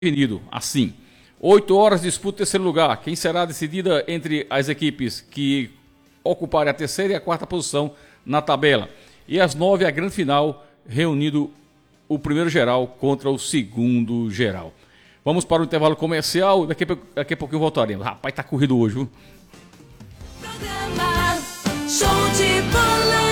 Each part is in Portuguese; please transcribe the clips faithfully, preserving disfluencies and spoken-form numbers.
definido assim. Oito horas disputa o terceiro lugar, quem será decidida entre as equipes que ocuparem a terceira e a quarta posição na tabela. E às nove a grande final, reunido o primeiro geral contra o segundo geral. Vamos para o intervalo comercial, daqui a, daqui a pouquinho voltaremos. Rapaz, tá corrido hoje, viu? Programa Show de Bola.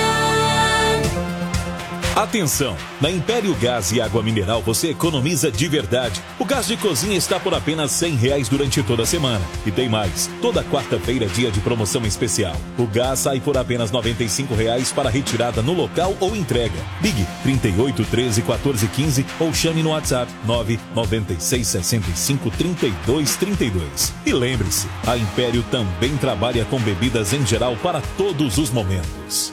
Atenção! Na Império Gás e Água Mineral você economiza de verdade. O gás de cozinha está por apenas cem reais durante toda a semana. E tem mais, toda quarta-feira é dia de promoção especial. O gás sai por apenas noventa e cinco reais para retirada no local ou entrega. Ligue trinta e oito, treze, quatorze, quinze ou chame no WhatsApp nove nove seis, seis cinco, três dois três dois. E lembre-se, a Império também trabalha com bebidas em geral para todos os momentos.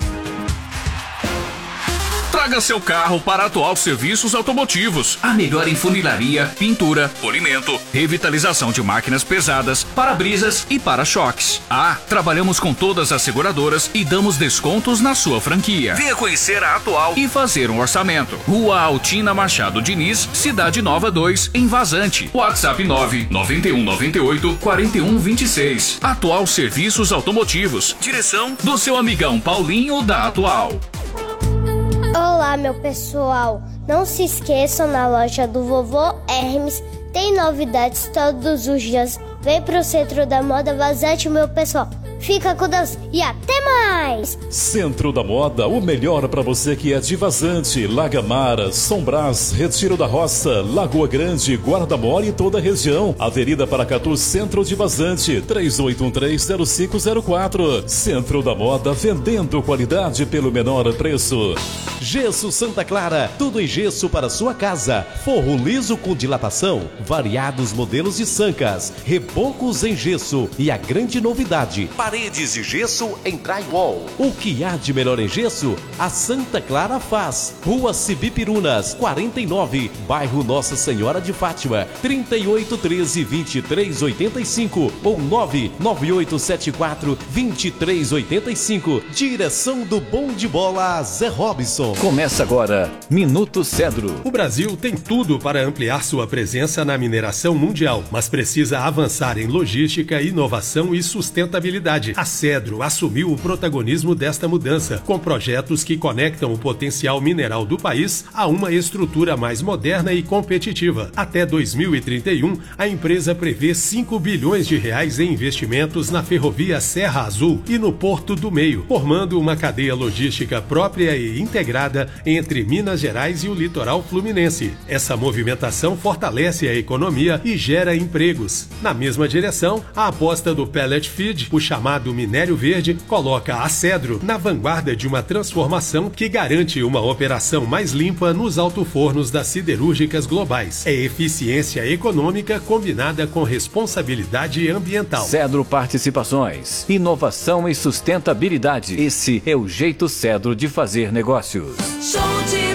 Traga seu carro para a Atual Serviços Automotivos. A melhor em funilaria, pintura, polimento, revitalização de máquinas pesadas, para-brisas e para-choques. Ah, trabalhamos com todas as seguradoras e damos descontos na sua franquia. Venha conhecer a Atual e fazer um orçamento. Rua Altina Machado Diniz, Cidade Nova dois, em Vazante. WhatsApp nove nove um nove oito, quatro um dois seis. Atual Serviços Automotivos. Direção do seu amigão Paulinho da Atual. Olá, meu pessoal! Não se esqueçam, na loja do Vovô Hermes tem novidades todos os dias. Vem pro Centro da Moda Vazante, meu pessoal. Fica com Deus e até mais! Centro da Moda, o melhor para você que é de Vazante, Lagamara, São Brás, Retiro da Roça, Lagoa Grande, Guarda-Mor e toda a região. Avenida Paracatu, Centro de Vazante, três oito um três, zero cinco zero quatro. Centro da Moda, vendendo qualidade pelo menor preço. Gesso Santa Clara, tudo em gesso para sua casa. Forro liso com dilatação, variados modelos de sancas, rebocos em gesso e a grande novidade, paredes de gesso em drywall. O que há de melhor em gesso, a Santa Clara faz. Rua Cibipirunas, quarenta e nove, bairro Nossa Senhora de Fátima, trinta e oito, treze, vinte e três, oitenta e cinco ou nove nove oito sete quatro, vinte e três oitenta e cinco. Direção do Bom de Bola, Zé Robson. Começa agora, Minuto Cedro. O Brasil tem tudo para ampliar sua presença na mineração mundial, mas precisa avançar em logística, inovação e sustentabilidade. A Cedro assumiu o protagonismo desta mudança, com projetos que conectam o potencial mineral do país a uma estrutura mais moderna e competitiva. Até dois mil e trinta e um, a empresa prevê cinco bilhões de reais em investimentos na ferrovia Serra Azul e no Porto do Meio, formando uma cadeia logística própria e integrada entre Minas Gerais e o litoral fluminense. Essa movimentação fortalece a economia e gera empregos. Na mesma direção, a aposta do Pellet Feed, o chamado minério verde, coloca a Cedro na vanguarda de uma transformação que garante uma operação mais limpa nos alto-fornos das siderúrgicas globais. É eficiência econômica combinada com responsabilidade ambiental. Cedro Participações, inovação e sustentabilidade. Esse é o jeito Cedro de fazer negócios. Show de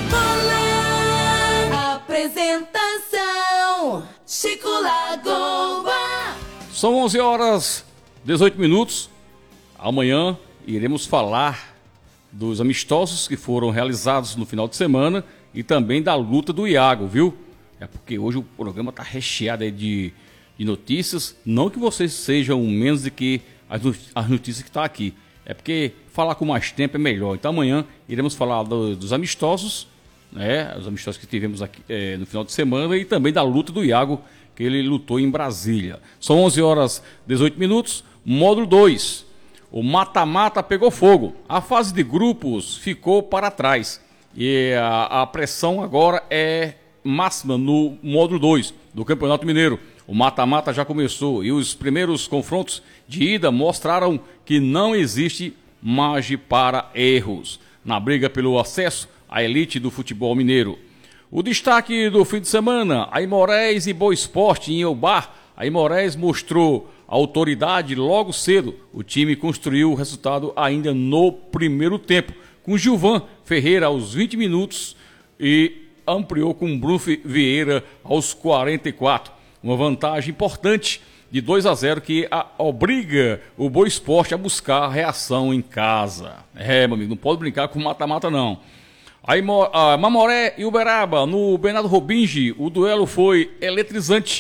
Bola. Apresentação: Chico Lagoa. São onze horas e dezoito minutos. Amanhã iremos falar dos amistosos que foram realizados no final de semana e também da luta do Iago, viu? É porque hoje o programa está recheado aí de, de notícias. Não que vocês sejam menos do que as, as notícias que estão aqui. É porque falar com mais tempo é melhor. Então amanhã iremos falar do, dos amistosos, né? Os amistosos que tivemos aqui é, no final de semana e também da luta do Iago, que ele lutou em Brasília. São onze horas e dezoito minutos, módulo dois. O mata-mata pegou fogo. A fase de grupos ficou para trás. E a, a pressão agora é máxima no módulo dois do Campeonato Mineiro. O mata-mata já começou e os primeiros confrontos de ida mostraram que não existe margem para erros na briga pelo acesso à elite do futebol mineiro. O destaque do fim de semana, Aimorés e Boa Esporte em Eubar. Aimorés mostrou autoridade logo cedo. O time construiu o resultado ainda no primeiro tempo, com Gilvan Ferreira aos vinte minutos e ampliou com Bruno Vieira aos quarenta e quatro. Uma vantagem importante de dois a zero que a, obriga o Boa Esporte a buscar a reação em casa. É, meu amigo, não pode brincar com mata-mata não. Aí, a Mamoré e Uberaba, no Bernardo Robingi, o duelo foi eletrizante.